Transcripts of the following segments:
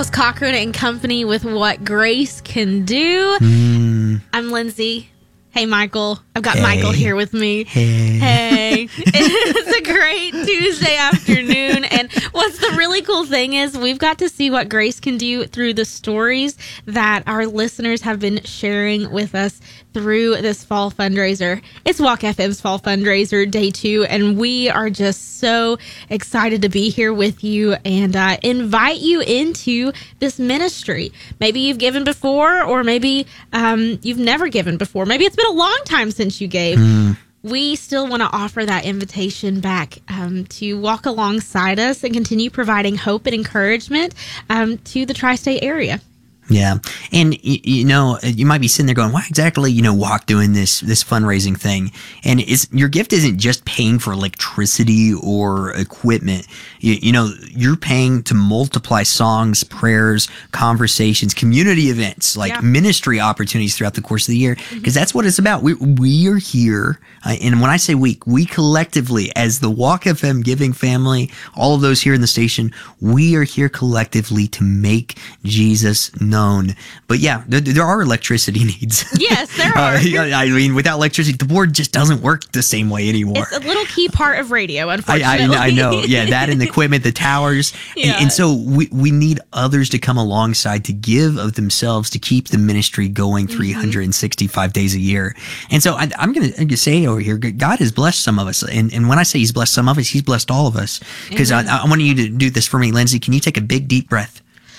was Cochran and Company with What Grace Can Do. I'm Lindsay. Hey, Michael. I've got Michael here with me. Hey. It's a great Tuesday afternoon. And what's the really cool thing is we've got to see what Grace can do through the stories that our listeners have been sharing with us through this fall fundraiser. It's Walk FM's fall fundraiser, day 2, and we are just so excited to be here with you and invite you into this ministry. Maybe you've given before, or maybe you've never given before. Maybe it's been a long time since you gave. We still want to offer that invitation back to walk alongside us and continue providing hope and encouragement to the tri-state area. Yeah. And, you know, you might be sitting there going, why exactly, Walk doing this fundraising thing? And your gift isn't just paying for electricity or equipment. You're paying to multiply songs, prayers, conversations, community events, like ministry opportunities throughout the course of the year. Because that's what it's about. We are here. And when I say we collectively, as the Walk FM giving family, all of those here in the station, we are here collectively to make Jesus known. But yeah, there are electricity needs. Yes, there are. I mean, without electricity, the board just doesn't work the same way anymore. It's a little key part of radio, unfortunately. I know. Yeah, that and the equipment, the towers. Yeah. And so we need others to come alongside to give of themselves to keep the ministry going 365 days a year. And so I'm going to say over here, God has blessed some of us. And when I say he's blessed some of us, he's blessed all of us. Because I want you to do this for me, Lindsay. Can you take a big, deep breath?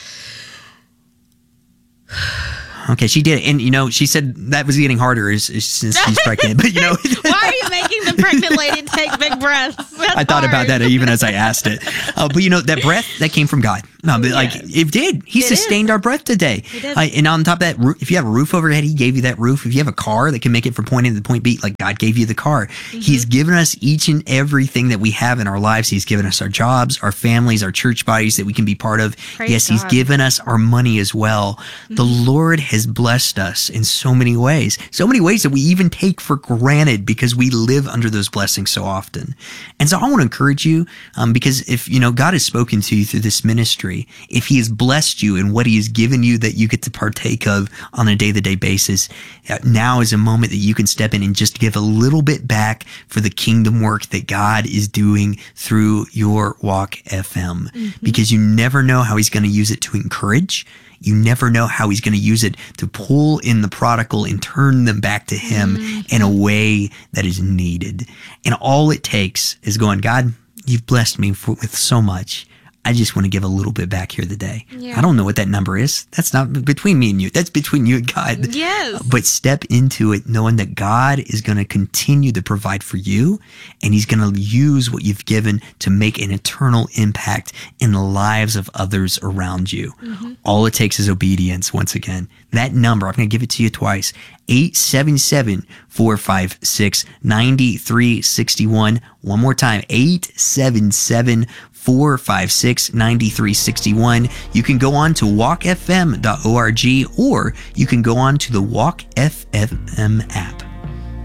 Okay, she did. And, she said that was getting harder since she's pregnant. But, Why are you making the pregnant lady take big breaths? I thought about that even as I asked it. But, that breath, that came from God. No, but it did. He sustained our breath today. And on top of that, if you have a roof overhead, he gave you that roof. If you have a car that can make it from point A to point B, like God gave you the car. He's given us each and everything that we have in our lives. He's given us our jobs, our families, our church bodies that we can be part of. Praise God. He's given us our money as well. The Lord has blessed us in so many ways that we even take for granted because we live under those blessings so often. And so I want to encourage you, because if, God has spoken to you through this ministry, if he has blessed you in what he has given you that you get to partake of on a day-to-day basis, now is a moment that you can step in and just give a little bit back for the kingdom work that God is doing through your Walk FM. Because you never know how he's going to use it to encourage. You never know how he's going to use it to pull in the prodigal and turn them back to him in a way that is needed. And all it takes is going, God, you've blessed me with so much. I just want to give a little bit back here today. Yeah. I don't know what that number is. That's not between me and you. That's between you and God. Yes. But step into it knowing that God is going to continue to provide for you, and he's going to use what you've given to make an eternal impact in the lives of others around you. All it takes is obedience once again. That number, I'm going to give it to you twice, 877-456-9361. One more time, 877-456-9361. You can go on to walkfm.org, or you can go on to the Walk FM app.